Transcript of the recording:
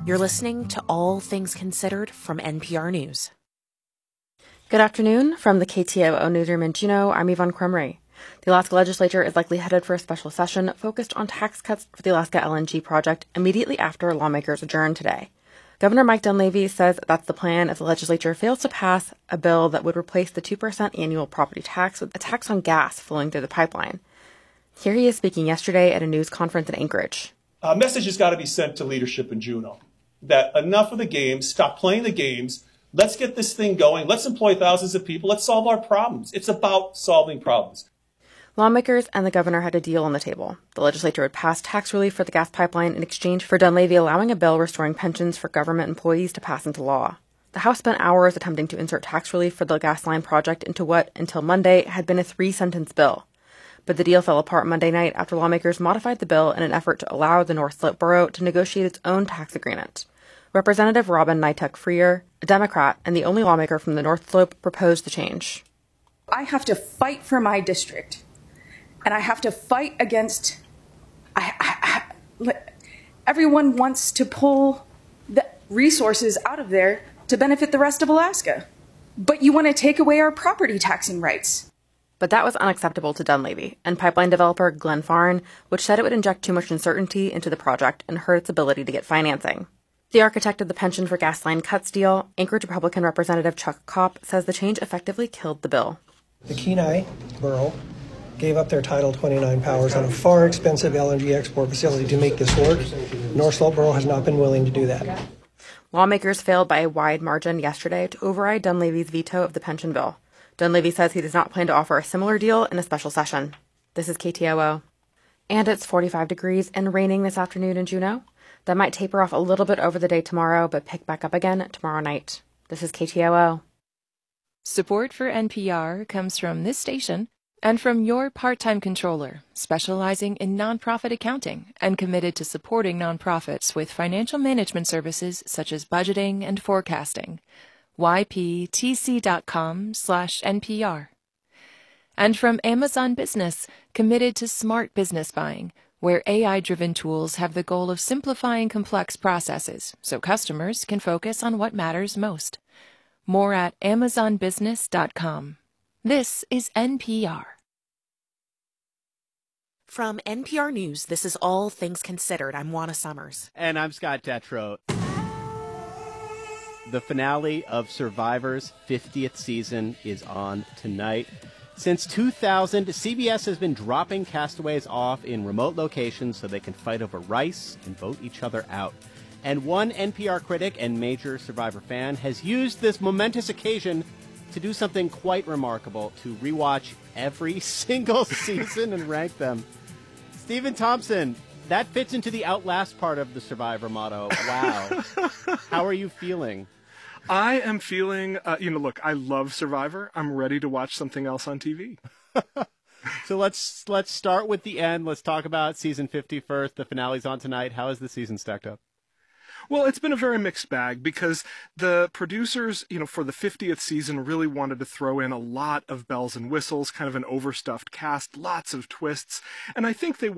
You're listening to All Things Considered from NPR News. Good afternoon. From the KTOO Newsroom in Juneau, I'm Yvonne Crumry. The Alaska legislature is likely headed for a special session focused on tax cuts for the Alaska LNG project immediately after lawmakers adjourn today. Governor Mike Dunleavy says that's the plan if the legislature fails to pass a bill that would replace the 2% annual property tax with a tax on gas flowing through the pipeline. Here he is speaking yesterday at a news conference in Anchorage. A message has got to be sent to leadership in Juneau that enough of the games, stop playing the games. Let's get this thing going. Let's employ thousands of people. Let's solve our problems. It's about solving problems. Lawmakers and the governor had a deal on the table. The legislature would pass tax relief for the gas pipeline in exchange for Dunleavy allowing a bill restoring pensions for government employees to pass into law. The House spent hours attempting to insert tax relief for the gas line project into what, until Monday, had been a 3-sentence bill. But the deal fell apart Monday night after lawmakers modified the bill in an effort to allow the North Slope Borough to negotiate its own tax agreement. Representative Robin Nytek-Freer, a Democrat and the only lawmaker from the North Slope, proposed the change. I have to fight for my district, and I have to fight against... everyone wants to pull the resources out of there to benefit the rest of Alaska. But you want to take away our property taxing rights. But that was unacceptable to Dunleavy and pipeline developer Glenn Farn, which said it would inject too much uncertainty into the project and hurt its ability to get financing. The architect of the pension for gas line cuts deal, Anchorage Republican Representative Chuck Kopp, says the change effectively killed the bill. The Kenai Borough gave up their Title 29 powers on a far expensive LNG export facility to make this work. North Slope Borough has not been willing to do that. Lawmakers failed by a wide margin yesterday to override Dunleavy's veto of the pension bill. Dunleavy says he does not plan to offer a similar deal in a special session. This is KTOO. And it's 45 degrees and raining this afternoon in Juneau. That might taper off a little bit over the day tomorrow, but pick back up again tomorrow night. This is KTOO. Support for NPR comes from this station and from your part-time controller, specializing in nonprofit accounting and committed to supporting nonprofits with financial management services such as budgeting and forecasting. yptc.com/NPR. And from Amazon Business, committed to smart business buying, where AI-driven tools have the goal of simplifying complex processes so customers can focus on what matters most. More at amazonbusiness.com. This is NPR. From NPR News, this is All Things Considered. I'm Juana Summers. And I'm Scott Detrow. The finale of Survivor's 50th season is on tonight. Since 2000, CBS has been dropping castaways off in remote locations so they can fight over rice and vote each other out. And one NPR critic and major Survivor fan has used this momentous occasion to do something quite remarkable, to rewatch every single season and rank them. Stephen Thompson, that fits into the outlast part of the Survivor motto. Wow. How are you feeling? I am feeling, look, I love Survivor. I'm ready to watch something else on TV. So let's start with the end. Let's talk about season 50 first. The finale's on tonight. How is the season stacked up? Well, it's been a very mixed bag because the producers, for the 50th season really wanted to throw in a lot of bells and whistles, kind of an overstuffed cast, lots of twists. And I think they